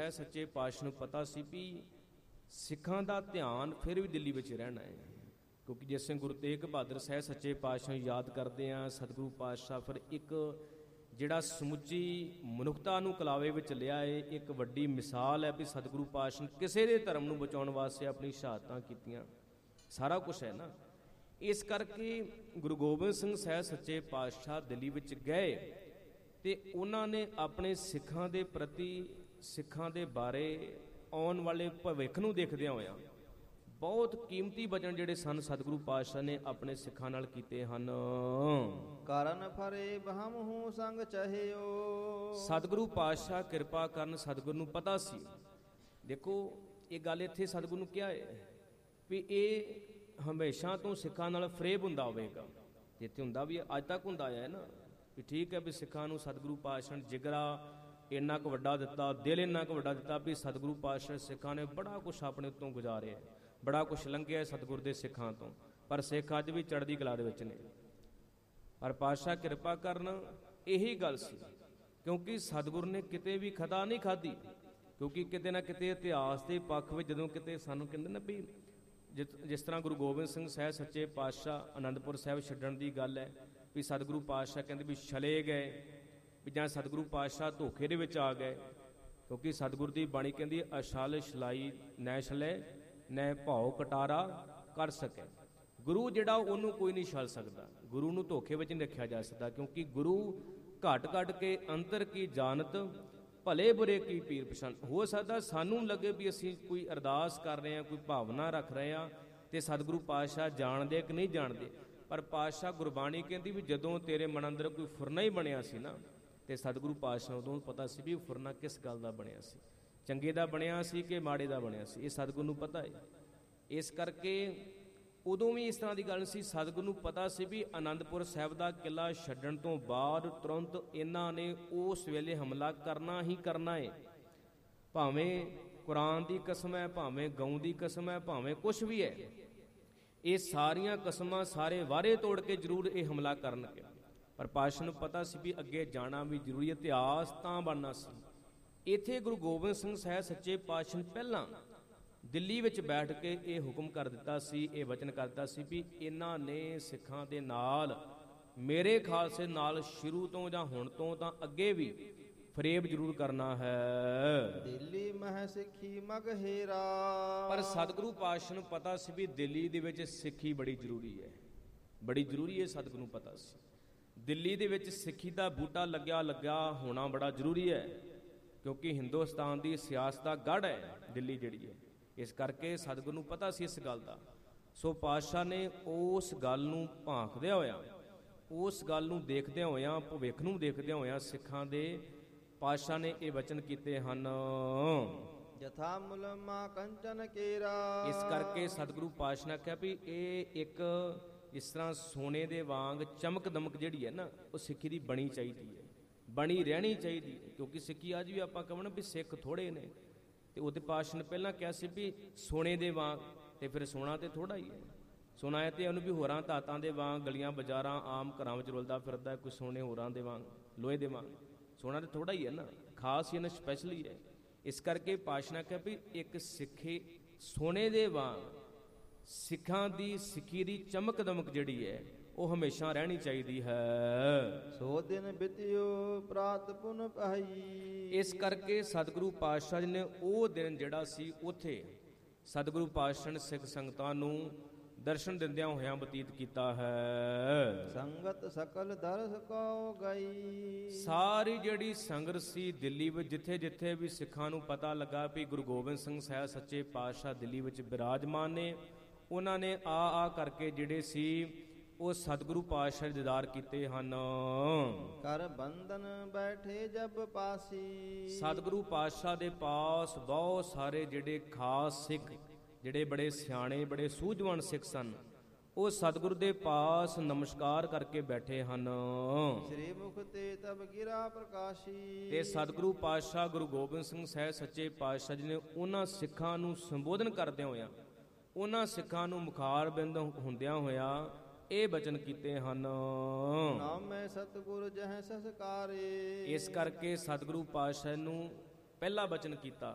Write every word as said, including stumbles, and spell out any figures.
ਸਾਹਿਬ ਸੱਚੇ ਪਾਤਸ਼ਾਹ ਨੂੰ ਪਤਾ ਸੀ ਵੀ ਸਿੱਖਾਂ ਦਾ ਧਿਆਨ ਫਿਰ ਵੀ ਦਿੱਲੀ ਵਿੱਚ ਰਹਿਣਾ ਹੈ, ਕਿਉਂਕਿ ਜਿਸ ਗੁਰੂ ਤੇਗ ਬਹਾਦਰ ਸਾਹਿਬ ਸੱਚੇ ਪਾਤਸ਼ਾਹ ਨੂੰ ਯਾਦ ਕਰਦੇ ਹਾਂ, ਸਤਿਗੁਰੂ ਪਾਤਸ਼ਾਹ ਫਿਰ ਇੱਕ ਜਿਹੜਾ ਸਮੁੱਚੀ ਮਨੁੱਖਤਾ ਨੂੰ ਕਲਾਵੇ ਵਿੱਚ ਲਿਆ ਹੈ, ਇੱਕ ਵੱਡੀ ਮਿਸਾਲ ਹੈ ਵੀ ਸਤਿਗੁਰੂ ਪਾਤਸ਼ਾਹ ਨੇ ਕਿਸੇ ਦੇ ਧਰਮ ਨੂੰ ਬਚਾਉਣ ਵਾਸਤੇ ਆਪਣੀ ਸ਼ਹਾਦਤਾਂ ਕੀਤੀਆਂ, ਸਾਰਾ ਕੁਛ ਹੈ ਨਾ। ਇਸ ਕਰਕੇ ਗੁਰੂ ਗੋਬਿੰਦ ਸਿੰਘ ਸਾਹਿਬ ਸੱਚੇ ਪਾਤਸ਼ਾਹ ਦਿੱਲੀ ਵਿੱਚ ਗਏ ਤੇ ਉਹਨਾਂ ਨੇ ਆਪਣੇ ਸਿੱਖਾਂ ਦੇ ਪ੍ਰਤੀ, ਸਿੱਖਾਂ ਦੇ ਬਾਰੇ ਆਉਣ ਵਾਲੇ ਭਵਿੱਖ ਨੂੰ ਦੇਖਦਿਆਂ ਹੋਇਆਂ ਬਹੁਤ ਕੀਮਤੀ ਵਚਨ ਜਿਹੜੇ ਸਨ ਸਤਿਗੁਰੂ ਪਾਤਸ਼ਾਹ ਨੇ ਆਪਣੇ ਸਿੱਖਾਂ ਨਾਲ ਕੀਤੇ ਹਨ। ਕਰਨ ਫਰੇ ਬਹਮ ਹੂੰ ਸੰਗ ਚਾਹਿਓ। ਸਤਿਗੁਰੂ ਪਾਤਸ਼ਾਹ ਕਿਰਪਾ ਕਰਨ, ਸਤਿਗੁਰੂ ਨੂੰ ਪਤਾ ਸੀ। ਦੇਖੋ ਇਹ ਗੱਲ ਇੱਥੇ ਸਤਿਗੁਰੂ ਨੂੰ ਕਿਹਾ ਹੈ ਵੀ ਇਹ ਹਮੇਸ਼ਾ ਤੋਂ ਸਿੱਖਾਂ ਨਾਲ ਫਰੇਬ ਹੁੰਦਾ ਹੋਵੇਗਾ, ਜਿੱਥੇ ਹੁੰਦਾ ਵੀ ਅੱਜ ਤੱਕ ਹੁੰਦਾ ਆਇਆ ਹੈ ਨਾ, ਵੀ ਠੀਕ ਹੈ ਵੀ ਸਿੱਖਾਂ ਨੂੰ ਸਤਿਗੁਰੂ ਪਾਤਸ਼ਾਹ ਨੇ ਜਿਗਰਾ ਇੰਨਾ ਕੁ ਵੱਡਾ ਦਿੱਤਾ, ਦਿਲ ਇੰਨਾ ਕੁ ਵੱਡਾ ਦਿੱਤਾ ਵੀ ਸਤਿਗੁਰੂ ਪਾਤਸ਼ਾਹ ਸਿੱਖਾਂ ਨੇ ਬੜਾ ਕੁਛ ਆਪਣੇ ਉੱਤੋਂ ਗੁਜ਼ਾਰਿਆ, ਬੜਾ ਕੁਛ ਲੰਘਿਆ ਸਤਿਗੁਰ ਦੇ ਸਿੱਖਾਂ ਤੋਂ, ਪਰ ਸਿੱਖ ਅੱਜ ਵੀ ਚੜ੍ਹਦੀ ਕਲਾ ਦੇ ਵਿੱਚ ਨੇ। ਪਰ ਪਾਤਸ਼ਾਹ ਕਿਰਪਾ ਕਰਨ ਇਹੀ ਗੱਲ ਸੀ, ਕਿਉਂਕਿ ਸਤਿਗੁਰ ਨੇ ਕਿਤੇ ਵੀ ਖਤਾ ਨਹੀਂ ਖਾਧੀ, ਕਿਉਂਕਿ ਕਿਤੇ ਨਾ ਕਿਤੇ ਇਤਿਹਾਸ ਦੇ ਪੱਖ ਵਿੱਚ ਜਦੋਂ ਕਿਤੇ ਸਾਨੂੰ ਕਹਿੰਦੇ ਨਾ ਵੀ ਜਿ ਜਿਸ ਤਰ੍ਹਾਂ ਗੁਰੂ ਗੋਬਿੰਦ ਸਿੰਘ ਸਾਹਿਬ ਸੱਚੇ ਪਾਤਸ਼ਾਹ ਅਨੰਦਪੁਰ ਸਾਹਿਬ ਛੱਡਣ ਦੀ ਗੱਲ ਹੈ ਵੀ ਸਤਿਗੁਰੂ ਪਾਤਸ਼ਾਹ ਕਹਿੰਦੇ ਵੀ ਛਲੇ ਗਏ, ਵੀ ਜਾਂ ਸਤਿਗੁਰੂ ਪਾਤਸ਼ਾਹ ਧੋਖੇ ਦੇ ਵਿੱਚ ਆ ਗਏ, ਕਿਉਂਕਿ ਸਤਿਗੁਰ ਦੀ ਬਾਣੀ ਕਹਿੰਦੀ ਅਛਲ ਛਲਾਈ ਨੈ ਛਲੇ ਨੈ ਭਾਉ ਕਟਾਰਾ ਕਰ ਸਕੇ। ਗੁਰੂ ਜਿਹੜਾ ਉਹਨੂੰ ਕੋਈ ਨਹੀਂ ਛਲ ਸਕਦਾ, ਗੁਰੂ ਨੂੰ ਧੋਖੇ ਵਿੱਚ ਨਹੀਂ ਰੱਖਿਆ ਜਾ ਸਕਦਾ, ਕਿਉਂਕਿ ਗੁਰੂ ਘਟ ਘਟ ਕੇ ਅੰਤਰ ਕੀ ਜਾਣਤ ਭਲੇ ਬੁਰੇ ਕੀ ਪੀਰ ਪਛਾਣ। ਹੋ ਸਕਦਾ ਸਾਨੂੰ ਲੱਗੇ ਵੀ ਅਸੀਂ ਕੋਈ ਅਰਦਾਸ ਕਰ ਰਹੇ ਹਾਂ, ਕੋਈ ਭਾਵਨਾ ਰੱਖ ਰਹੇ ਹਾਂ ਤੇ ਸਤਿਗੁਰੂ ਪਾਤਸ਼ਾਹ ਜਾਣਦੇ ਕਿ ਨਹੀਂ ਜਾਣਦੇ, ਪਰ ਪਾਤਸ਼ਾਹ ਗੁਰਬਾਣੀ ਕਹਿੰਦੀ ਵੀ ਜਦੋਂ ਤੇਰੇ ਮਨ ਅੰਦਰ ਕੋਈ ਫੁਰਨਾ ਹੀ ਬਣਿਆ ਸੀ ਨਾ, ਤੇ ਸਤਿਗੁਰੂ ਪਾਤਸ਼ਾਹ ਉਦੋਂ ਪਤਾ ਸੀ ਵੀ ਫੁਰਨਾ ਕਿਸ ਗੱਲ ਦਾ ਬਣਿਆ ਸੀ, ਚੰਗੇ ਦਾ ਬਣਿਆ ਸੀ ਕਿ ਮਾੜੇ ਦਾ ਬਣਿਆ ਸੀ, ਇਹ ਸਤਿਗੁਰੂ ਨੂੰ ਪਤਾ ਹੈ। ਇਸ ਕਰਕੇ ਉਦੋਂ ਵੀ ਇਸ ਤਰ੍ਹਾਂ ਦੀ ਗੱਲ ਸੀ, ਸਤਿਗੁਰੂ ਨੂੰ ਪਤਾ ਸੀ ਵੀ ਅਨੰਦਪੁਰ ਸਾਹਿਬ ਦਾ ਕਿਲ੍ਹਾ ਛੱਡਣ ਤੋਂ ਬਾਅਦ ਤੁਰੰਤ ਇਹਨਾਂ ਨੇ ਉਸ ਵੇਲੇ ਹਮਲਾ ਕਰਨਾ ਹੀ ਕਰਨਾ ਹੈ, ਭਾਵੇਂ ਕੁਰਾਨ ਦੀ ਕਸਮ ਹੈ, ਭਾਵੇਂ ਗਊ ਦੀ ਕਸਮ ਹੈ, ਭਾਵੇਂ ਕੁਛ ਵੀ ਹੈ, ਇਹ ਸਾਰੀਆਂ ਕਸਮਾਂ ਸਾਰੇ ਵਾਅਦੇ ਤੋੜ ਕੇ ਜ਼ਰੂਰ ਇਹ ਹਮਲਾ ਕਰਨਗੇ। ਪਰ ਪਾਤਸ਼ਾਹ ਨੂੰ ਪਤਾ ਸੀ ਵੀ ਅੱਗੇ ਜਾਣਾ ਵੀ ਜ਼ਰੂਰੀ, ਇਤਿਹਾਸ ਤਾਂ ਬਣਨਾ ਸੀ। ਇੱਥੇ ਗੁਰੂ ਗੋਬਿੰਦ ਸਿੰਘ ਸਾਹਿਬ ਸੱਚੇ ਪਾਤਸ਼ਾਹ ਨੇ ਪਹਿਲਾਂ ਦਿੱਲੀ ਵਿੱਚ ਬੈਠ ਕੇ ਇਹ ਹੁਕਮ ਕਰ ਦਿੱਤਾ ਸੀ, ਇਹ ਵਚਨ ਕਰ ਦਿੱਤਾ ਸੀ ਵੀ ਇਹਨਾਂ ਨੇ ਸਿੱਖਾਂ ਦੇ ਨਾਲ, ਮੇਰੇ ਖਾਲਸੇ ਨਾਲ ਸ਼ੁਰੂ ਤੋਂ ਜਾਂ ਹੁਣ ਤੋਂ ਤਾਂ ਅੱਗੇ ਵੀ ਫਰੇਬ ਜ਼ਰੂਰ ਕਰਨਾ ਹੈ। ਦਿੱਲੀ ਮਹਿ ਸਿੱਖੀ ਮਗਹੇਰਾ। ਪਰ ਸਤਿਗੁਰੂ ਪਾਤਸ਼ਾਹ ਨੂੰ ਪਤਾ ਸੀ ਵੀ ਦਿੱਲੀ ਦੇ ਵਿੱਚ ਸਿੱਖੀ ਬੜੀ ਜ਼ਰੂਰੀ ਹੈ, ਬੜੀ ਜ਼ਰੂਰੀ ਹੈ, ਸਤਿਗੁਰੂ ਨੂੰ ਪਤਾ ਸੀ ਦਿੱਲੀ ਦੇ ਵਿੱਚ ਸਿੱਖੀ ਦਾ ਬੂਟਾ ਲੱਗਿਆ ਲੱਗਿਆ ਹੋਣਾ ਬੜਾ ਜ਼ਰੂਰੀ ਹੈ, ਕਿਉਂਕਿ ਹਿੰਦੁਸਤਾਨ ਦੀ ਸਿਆਸਤ ਦਾ ਗੜ੍ਹ ਹੈ ਦਿੱਲੀ ਜਿਹੜੀ ਹੈ। ਇਸ ਕਰਕੇ ਸਤਿਗੁਰੂ ਨੂੰ ਪਤਾ ਸੀ ਇਸ ਗੱਲ ਦਾ, ਸੋ ਪਾਤਸ਼ਾਹ ਨੇ ਉਸ ਗੱਲ ਨੂੰ ਭਾਂਕਦਿਆਂ ਹੋਇਆਂ, ਉਸ ਗੱਲ ਨੂੰ ਦੇਖਦਿਆਂ ਹੋਇਆਂ, ਭਵਿੱਖ ਨੂੰ ਦੇਖਦਿਆਂ ਹੋਇਆਂ ਸਿੱਖਾਂ ਦੇ ਪਾਤਸ਼ਾਹ ਨੇ ਇਹ ਵਚਨ ਕੀਤੇ ਹਨ। ਜਥਾ ਮੁਲਮਾ ਕੰਚਨ ਕੇਰਾ। ਇਸ ਕਰਕੇ ਸਤਿਗੁਰੂ ਪਾਤਸ਼ਾਹ ਨੇ ਕਿਹਾ ਵੀ ਇਹ ਇੱਕ ਇਸ ਤਰ੍ਹਾਂ ਸੋਨੇ ਦੇ ਵਾਂਗ ਚਮਕ ਦਮਕ ਜਿਹੜੀ ਹੈ ਨਾ, ਉਹ ਸਿੱਖੀ ਦੀ ਬਣੀ ਚਾਹੀਦੀ ਹੈ, ਬਣੀ ਰਹਿਣੀ ਚਾਹੀਦੀ ਹੈ, ਕਿਉਂਕਿ ਸਿੱਖੀ ਅੱਜ ਵੀ ਆਪਾਂ ਕਹਣਾ ਵੀ ਸਿੱਖ ਥੋੜ੍ਹੇ ਨੇ, ਤੇ ਉਹਦੇ ਪਾਤਸ਼ਾਹ ਨੇ ਪਹਿਲਾਂ ਕਿਹਾ ਸੀ ਵੀ ਸੋਨੇ ਦੇ ਵਾਂਗ, ਤੇ ਫਿਰ ਸੋਨਾ ਤੇ ਥੋੜ੍ਹਾ ਹੀ ਹੈ, ਸੋਨਾ ਹੈ ਤੇ ਉਹਨੂੰ ਵੀ ਹੋਰਾਂ ਧਾਤਾਂ ਦੇ ਵਾਂਗ ਗਲੀਆਂ ਬਾਜ਼ਾਰਾਂ ਆਮ ਘਰਾਂ ਵਿੱਚ ਰੁਲਦਾ ਫਿਰਦਾ, ਕੋਈ ਸੋਨੇ ਹੋਰਾਂ ਦੇ ਵਾਂਗ, ਲੋਹੇ ਦੇ ਵਾਂਗ, ਸੋਨਾ ਤੇ ਥੋੜ੍ਹਾ ਹੀ ਹੈ ਨਾ, ਖਾਸ ਹੀ ਨਾ ਸਪੈਸ਼ਲੀ ਹੈ। ਇਸ ਕਰਕੇ ਪਾਤਸ਼ਾਹ ਨੇ ਕਿਹਾ ਵੀ ਇੱਕ ਸਿੱਖੇ ਸੋਨੇ ਦੇ ਵਾਂਗ ਸਿੱਖਾਂ ਦੀ ਸਿੱਖੀ ਦੀ ਚਮਕ ਦਮਕ ਜਿਹੜੀ ਹੈ ਉਹ ਹਮੇਸ਼ਾ ਰਹਿਣੀ ਚਾਹੀਦੀ ਹੈ। ਸੋ ਦਿਨ ਬਿਤਿਓ ਪ੍ਰਾਤ ਪੁਨ ਪਾਈ। ਇਸ ਕਰਕੇ ਸਤਿਗੁਰੂ ਪਾਤਸ਼ਾਹ ਜੀ ਨੇ ਉਹ ਦਿਨ ਜਿਹੜਾ ਸੀ ਉੱਥੇ ਸਤਿਗੁਰੂ ਪਾਤਸ਼ਾਹ ਨੇ ਸਿੱਖ ਸੰਗਤਾਂ ਨੂੰ ਦਰਸ਼ਨ ਦਿੰਦਿਆਂ ਹੋਇਆਂ ਬਤੀਤ ਕੀਤਾ ਹੈ। ਸੰਗਤ ਸਕਲ ਦਰਸ ਕੋ ਗਈ। ਸਾਰੀ ਜਿਹੜੀ ਸੰਗਤ ਸੀ ਦਿੱਲੀ ਵਿੱਚ, ਜਿੱਥੇ ਜਿੱਥੇ ਵੀ ਸਿੱਖਾਂ ਨੂੰ ਪਤਾ ਲੱਗਾ ਵੀ ਗੁਰੂ ਗੋਬਿੰਦ ਸਿੰਘ ਸਾਹਿਬ ਸੱਚੇ ਪਾਤਸ਼ਾਹ ਦਿੱਲੀ ਵਿੱਚ ਬਿਰਾਜਮਾਨ ਨੇ, ਉਹਨਾਂ ਨੇ ਆ ਆ ਕਰਕੇ ਜਿਹੜੇ ਸੀ ਉਹ ਸਤਿਗੁਰੂ ਪਾਤਸ਼ਾਹ ਦੇ ਦੀਦਾਰ ਕੀਤੇ ਹਨ। ਕਰ ਬੰਧਨ ਬੈਠੇ ਜਬ ਪਾਸੀ। ਸਤਿਗੁਰੂ ਪਾਤਸ਼ਾਹ ਦੇ ਪਾਸ ਬਹੁਤ ਸਾਰੇ ਜਿਹੜੇ ਖਾਸ ਸਿੱਖ, ਜਿਹੜੇ ਬੜੇ ਸਿਆਣੇ, ਬੜੇ ਸੂਝਵਾਨ ਸਿੱਖ ਸਨ, ਉਹ ਸਤਿਗੁਰੂ ਦੇ ਪਾਸ ਨਮਸਕਾਰ ਕਰਕੇ ਬੈਠੇ ਹਨ। ਸ੍ਰੀ ਮੁਖ ਤੇ ਤਬ ਗਿਰਾ ਪ੍ਰਕਾਸ਼ੀ। ਤੇ ਸਤਿਗੁਰੂ ਪਾਤਸ਼ਾਹ ਗੁਰੂ ਗੋਬਿੰਦ ਸਿੰਘ ਸਾਹਿਬ ਸੱਚੇ ਪਾਤਸ਼ਾਹ ਜੀ ਨੇ ਉਹਨਾਂ ਸਿੱਖਾਂ ਨੂੰ ਸੰਬੋਧਨ ਕਰਦਿਆਂ ਹੋਇਆਂ, ਉਹਨਾਂ ਸਿੱਖਾਂ ਨੂੰ ਮੁਖਾਰ ਬਿੰਦ ਹੁੰਦਿਆਂ ਹੋਇਆਂ ਇਹ ਬਚਨ ਕੀਤੇ ਹਨ। ਨਾਮੈ ਸਤਿਗੁਰ ਜਹ ਸੰਸਕਾਰੇ। ਇਸ ਕਰਕੇ ਸਤਿਗੁਰੂ ਪਾਤਸ਼ਾਹ ਨੂੰ ਪਹਿਲਾ ਬਚਨ ਕੀਤਾ